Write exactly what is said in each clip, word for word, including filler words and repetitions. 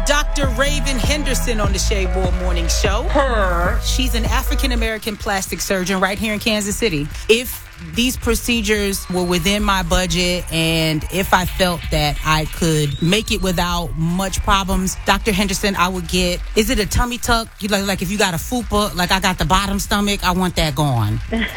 Doctor Raven Henderson on the Shea Moore Morning Show. Her. She's an African-American plastic surgeon right here in Kansas City. If these procedures were within my budget and if I felt that I could make it without much problems, Doctor Henderson, I would get, is it a tummy tuck? You like, like if you got a fupa, like I got the bottom stomach, I want that gone.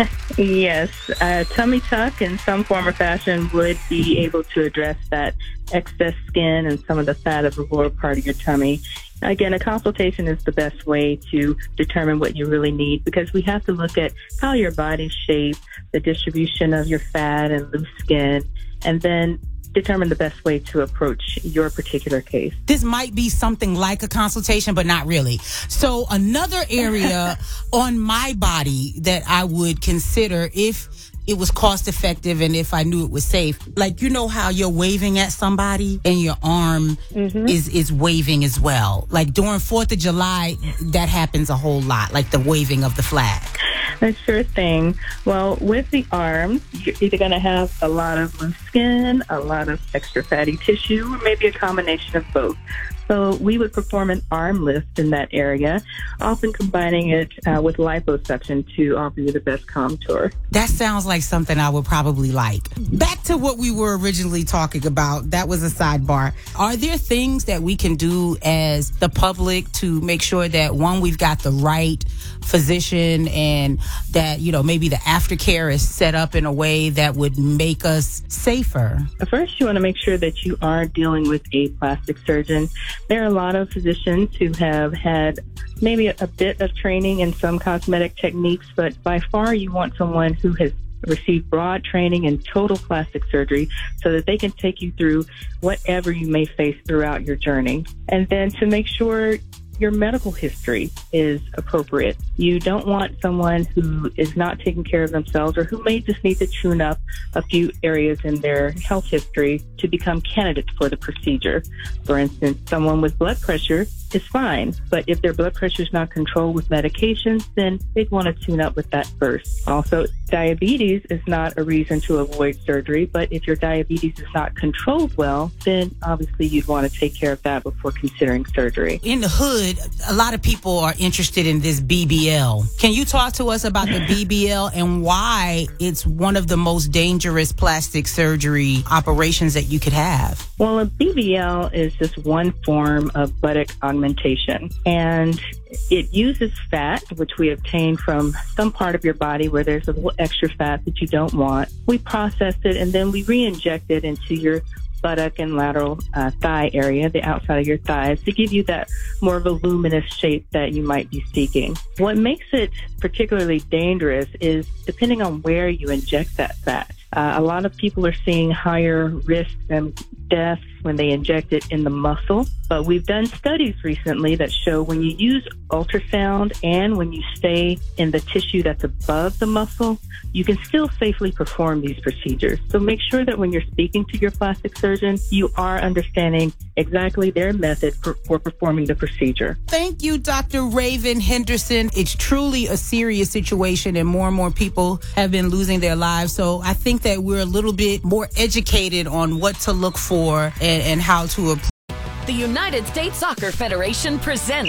Yes, a tummy tuck in some form or fashion would be able to address that excess skin and some of the fat of the lower part of your tummy. Again, a consultation is the best way to determine what you really need, because we have to look at how your body's shaped, the distribution of your fat and loose skin, and then determine the best way to approach your particular case. This might be something like a consultation, but not really. So another area on my body that I would consider if it was cost effective and if I knew it was safe, like, you know how you're waving at somebody and your arm mm-hmm. is, is waving as well. Like during fourth of July, that happens a whole lot, like the waving of the flag. A sure thing. Well, with the arms, you're either going to have a lot of loose skin, a lot of extra fatty tissue, or maybe a combination of both. So we would perform an arm lift in that area, often combining it uh, with liposuction to offer you the best contour. That sounds like something I would probably like. Back to what we were originally talking about. That was a sidebar. Are there things that we can do as the public to make sure that, one, we've got the right physician and that, you know, maybe the aftercare is set up in a way that would make us safer? First, you want to make sure that you are dealing with a plastic surgeon. There are a lot of physicians who have had maybe a, a bit of training in some cosmetic techniques, but by far you want someone who has received broad training in total plastic surgery so that they can take you through whatever you may face throughout your journey. And then to make sure your medical history is appropriate. You don't want someone who is not taking care of themselves or who may just need to tune up a few areas in their health history to become candidates for the procedure. For instance, someone with blood pressure is fine, but if their blood pressure is not controlled with medications, then they'd want to tune up with that first. Also, diabetes is not a reason to avoid surgery, but if your diabetes is not controlled well, then obviously you'd want to take care of that before considering surgery. In the hood, a lot of people are interested in this B B L. Can you talk to us about the B B L and why it's one of the most dangerous plastic surgery operations that you could have? Well, a B B L is just one form of buttock augmentation, and it uses fat, which we obtain from some part of your body where there's a little extra fat that you don't want. We process it, and then we re-inject it into your buttock and lateral uh, thigh area, the outside of your thighs, to give you that more voluminous shape that you might be seeking. What makes it particularly dangerous is depending on where you inject that fat. Uh, a lot of people are seeing higher risks and deaths when they inject it in the muscle. But we've done studies recently that show when you use ultrasound and when you stay in the tissue that's above the muscle, you can still safely perform these procedures. So make sure that when you're speaking to your plastic surgeon, you are understanding exactly their method for, for performing the procedure. Thank you, Doctor Raven Henderson. It's truly a serious situation, and more and more people have been losing their lives. So I think that we're a little bit more educated on what to look for and, and how to approach. The United States Soccer Federation presents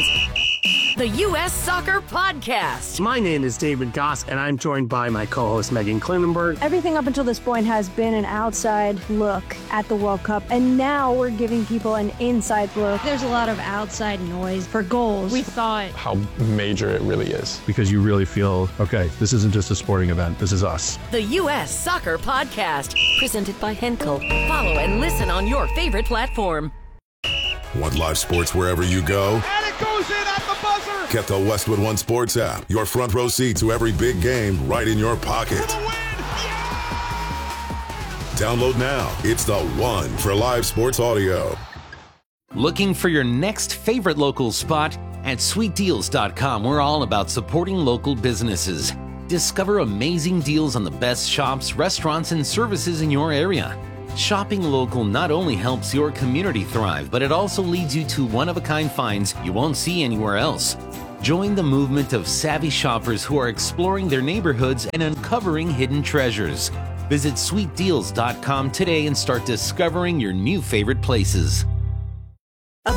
the U S Soccer Podcast. My name is David Goss, and I'm joined by my co-host Megan Klinenberg. Everything up until this point has been an outside look at the World Cup, and now we're giving people an inside look. There's a lot of outside noise for goals. We thought how major it really is. Because you really feel, okay, this isn't just a sporting event, this is us. The U S Soccer Podcast, presented by Henkel. Follow and listen on your favorite platform. Want live sports wherever you go? And it goes in at the buzzer! Get the Westwood One Sports app. Your front row seat to every big game right in your pocket. For the win! Yeah! Download now. It's the one for live sports audio. Looking for your next favorite local spot? At sweet deals dot com, we're all about supporting local businesses. Discover amazing deals on the best shops, restaurants, and services in your area. Shopping local not only helps your community thrive, but it also leads you to one-of-a-kind finds you won't see anywhere else. Join the movement of savvy shoppers who are exploring their neighborhoods and uncovering hidden treasures. Visit sweet deals dot com today and start discovering your new favorite places. A better life.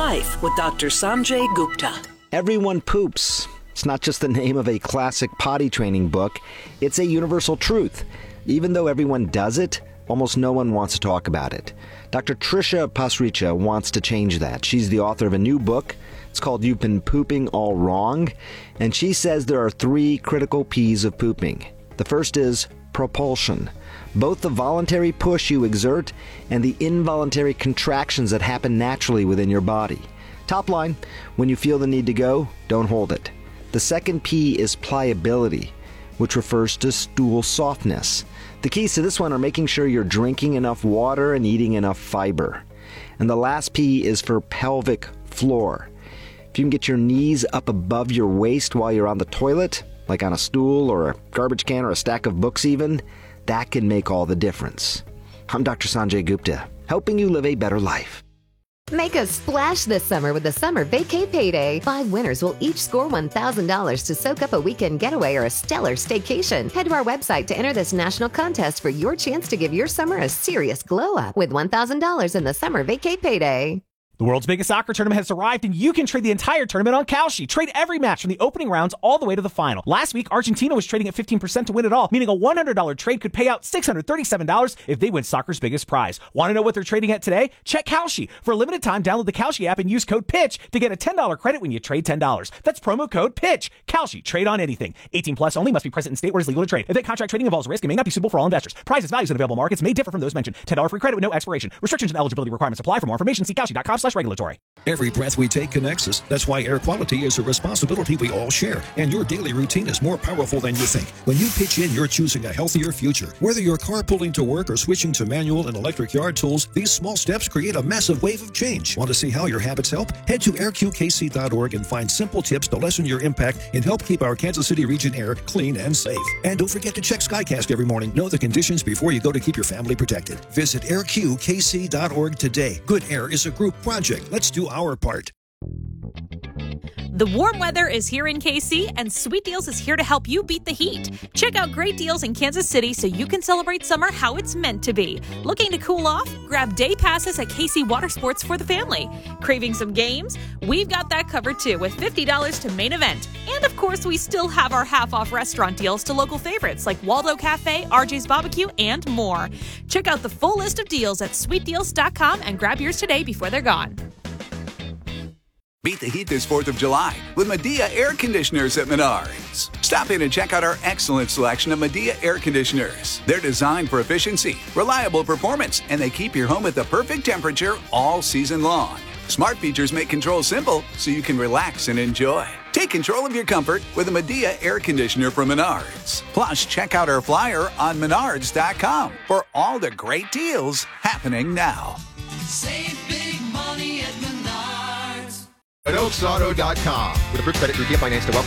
life with Doctor Sanjay Gupta. Everyone poops. It's not just the name of a classic potty training book. It's a universal truth. Even though everyone does it, almost no one wants to talk about it. Doctor Trisha Pasricha wants to change that. She's the author of a new book. It's called You've Been Pooping All Wrong. And she says there are three critical P's of pooping. The first is propulsion. Both the voluntary push you exert and the involuntary contractions that happen naturally within your body. Top line, when you feel the need to go, don't hold it. The second P is pliability, which refers to stool softness. The keys to this one are making sure you're drinking enough water and eating enough fiber. And the last P is for pelvic floor. If you can get your knees up above your waist while you're on the toilet, like on a stool or a garbage can or a stack of books even, that can make all the difference. I'm Doctor Sanjay Gupta, helping you live a better life. Make a splash this summer with the Summer Vacay Payday. Five winners will each score one thousand dollars to soak up a weekend getaway or a stellar staycation. Head to our website to enter this national contest for your chance to give your summer a serious glow up with one thousand dollars in the Summer Vacay Payday. The world's biggest soccer tournament has arrived, and you can trade the entire tournament on Kalshi. Trade every match from the opening rounds all the way to the final. Last week, Argentina was trading at fifteen percent to win it all, meaning a one hundred dollars trade could pay out six hundred thirty-seven dollars if they win soccer's biggest prize. Want to know what they're trading at today? Check Kalshi. For a limited time, download the Kalshi app and use code PITCH to get a ten dollars credit when you trade ten dollars. That's promo code PITCH. Kalshi. Trade on anything. eighteen plus only. Must be present in state where it's legal to trade. If that contract trading involves risk, it may not be suitable for all investors. Prices, values, and available markets may differ from those mentioned. ten dollars free credit with no expiration. Restrictions and eligibility requirements apply. For more information, see kalshi dot com slash regulatory. Every breath we take connects us. That's why air quality is a responsibility we all share. And your daily routine is more powerful than you think. When you pitch in, you're choosing a healthier future. Whether you're carpooling to work or switching to manual and electric yard tools, these small steps create a massive wave of change. Want to see how your habits help? Head to air q k c dot org and find simple tips to lessen your impact and help keep our Kansas City region air clean and safe. And don't forget to check SkyCast every morning. Know the conditions before you go to keep your family protected. Visit air q k c dot org today. Good Air is a group project. Let's do our part. The warm weather is here in K C, and Sweet Deals is here to help you beat the heat. Check out great deals in Kansas City so you can celebrate summer how it's meant to be. Looking to cool off? Grab day passes at K C Water Sports for the family. Craving some games? We've got that covered too with fifty dollars to main event. And of course, we still have our half-off restaurant deals to local favorites like Waldo Cafe, R J's Barbecue, and more. Check out the full list of deals at sweet deals dot com and grab yours today before they're gone. Beat the heat this fourth of July with Medea Air Conditioners at Menards. Stop in and check out our excellent selection of Medea Air Conditioners. They're designed for efficiency, reliable performance, and they keep your home at the perfect temperature all season long. Smart features make control simple so you can relax and enjoy. Take control of your comfort with a Medea Air Conditioner from Menards. Plus, check out our flyer on menards dot com for all the great deals happening now. Save big money at Menards. At oaks auto dot com. With approved credit through T F Finance to